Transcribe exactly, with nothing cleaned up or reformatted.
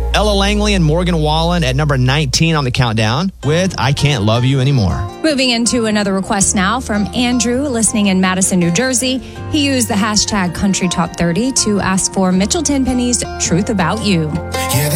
Ella Langley and Morgan Wallen at number nineteen on the countdown with I Can't Love You Anymore. Moving into another request now from Andrew, listening in Madison, New Jersey. He used the hashtag Country Top thirty to ask for Mitchell Tenpenny's Truth About You. Yeah,